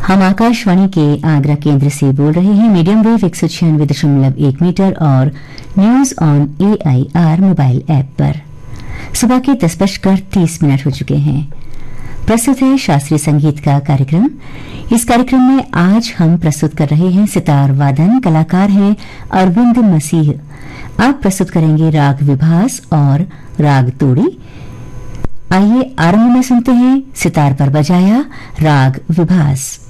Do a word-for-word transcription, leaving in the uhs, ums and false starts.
हम आकाशवाणी के आगरा केंद्र से बोल रहे हैं। मीडियम वेव एक सौ छियानवे दशमलव एक मीटर और news on A I R mobile app पर सुबह के दस बजकर तीस मिनट हो चुके हैं। प्रस्तुत है शास्त्रीय संगीत का कार्यक्रम। इस कार्यक्रम में आज हम प्रस्तुत कर रहे हैं सितार वादन। कलाकार हैं अरविंद मसीह। आप प्रस्तुत करेंगे राग विभास और राग तोड़ी। आइए आरंभ में सुनते हैं सितार पर बजाया राग विभास।